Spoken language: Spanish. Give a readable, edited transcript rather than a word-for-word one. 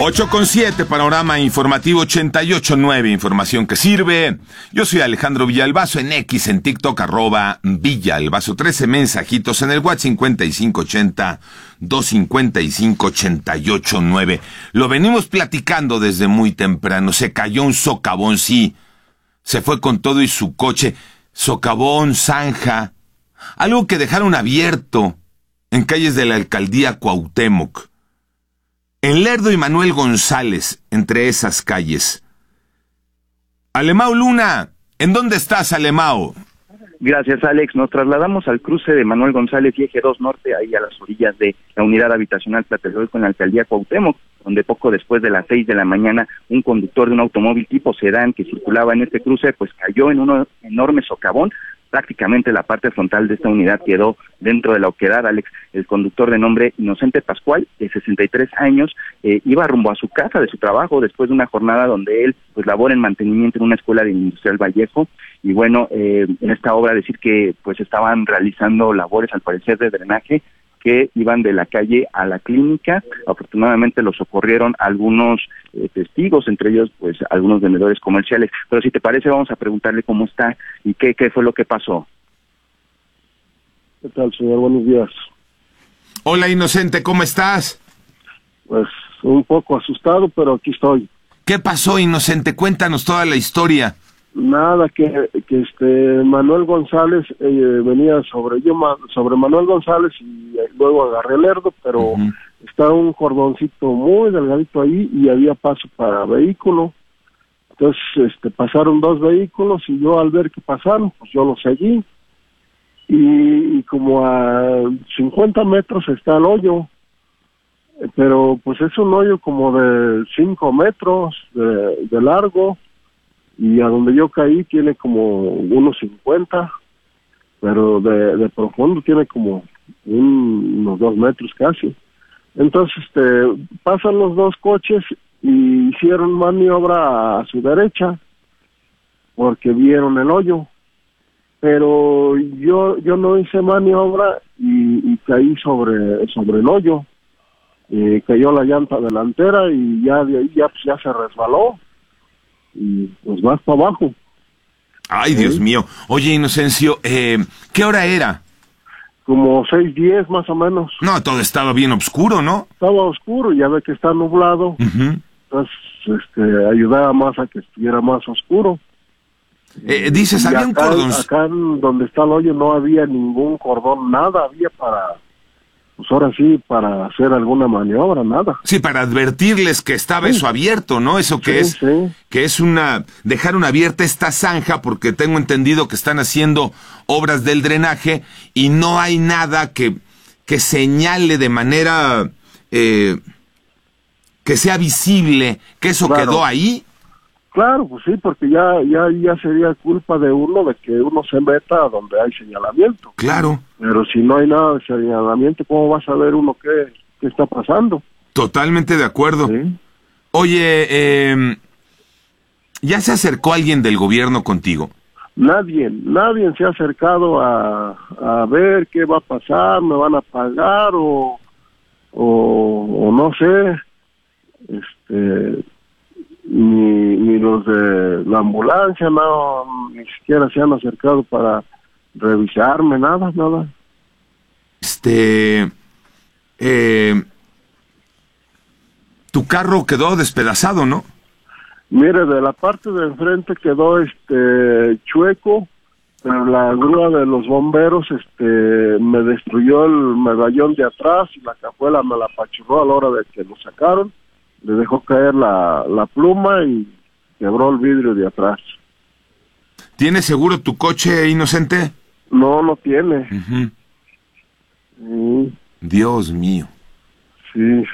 8:07, panorama informativo 88.9, información que sirve. Yo soy Alejandro Villalbazo, en X, en TikTok, @Villalbazo, 13 mensajitos en el WhatsApp 5580-255-88.9. Lo venimos platicando desde muy temprano. Se cayó un socavón, sí. Se fue con todo y su coche. Socavón, zanja. Algo que dejaron abierto en calles de la alcaldía Cuauhtémoc. En Lerdo y Manuel González, entre esas calles. Alemao Luna, ¿en dónde estás, Alemao? Gracias, Alex. Nos trasladamos al cruce de Manuel González y Eje 2 Norte, ahí a las orillas de la unidad habitacional Tlatelolco en la alcaldía Cuauhtémoc, donde poco después de las 6 de la mañana, un conductor de un automóvil tipo sedán que circulaba en este cruce, pues cayó en un enorme socavón. Prácticamente la parte frontal de esta unidad quedó dentro de la oquedad, Alex. El conductor, de nombre Inocente Pascual, de 63 años, iba rumbo a su casa de su trabajo después de una jornada donde él pues labora en mantenimiento en una escuela de Industrial Vallejo. Y bueno, en esta obra decir que pues estaban realizando labores al parecer de drenaje que iban de la calle a la clínica. Afortunadamente los socorrieron algunos testigos, entre ellos pues algunos vendedores comerciales. Pero si te parece, vamos a preguntarle cómo está y qué fue lo que pasó. ¿Qué tal, señor? Buenos días. Hola, Inocente, ¿cómo estás? Pues un poco asustado, pero aquí estoy. ¿Qué pasó, Inocente? Cuéntanos toda la historia. Nada, que Manuel González venía sobre Manuel González y luego agarré el Lerdo, pero está un cordoncito muy delgadito ahí y había paso para vehículo. Entonces pasaron dos vehículos y yo al ver que pasaron, pues yo los seguí y como a 50 metros está el hoyo, pero pues es un hoyo como de 5 metros de largo. Y a donde yo caí tiene como unos 50, pero de profundo tiene como unos 2 metros casi. Entonces pasan los dos coches y hicieron maniobra a su derecha porque vieron el hoyo, pero yo no hice maniobra y caí sobre el hoyo. Cayó la llanta delantera y ya de ahí ya se resbaló y pues vas para abajo. Ay, Dios mío. Oye, Inocencio, ¿qué hora era? Como 6:10 más o menos. No, todo estaba bien oscuro, ¿no? Estaba oscuro, ya ve que está nublado. Entonces, ayudaba más a que estuviera más oscuro. Dices, y había un cordón. Acá donde está el hoyo no había ningún cordón, nada había pues ahora sí, para hacer alguna maniobra, nada. Sí, para advertirles que estaba eso abierto, ¿no? Eso que que es dejaron abierta esta zanja, porque tengo entendido que están haciendo obras del drenaje y no hay nada que señale de manera que sea visible que eso quedó ahí. Claro, pues sí, porque ya sería culpa de uno de que uno se meta donde hay señalamiento. Claro. Pero si no hay nada de señalamiento, ¿cómo va a saber uno qué está pasando? Totalmente de acuerdo. ¿Sí? Oye, ¿ya se acercó alguien del gobierno contigo? Nadie se ha acercado a ver qué va a pasar, me van a pagar o no sé, ni los de la ambulancia, no, ni siquiera se han acercado para revisarme, nada. Tu carro quedó despedazado, ¿no? Mire, de la parte de enfrente quedó chueco, pero la grúa de los bomberos me destruyó el medallón de atrás y la cajuela me la apachurró a la hora de que lo sacaron. Le dejó caer la pluma y quebró el vidrio de atrás. ¿Tiene seguro tu coche, Inocente? No tiene. Dios mío. Sí.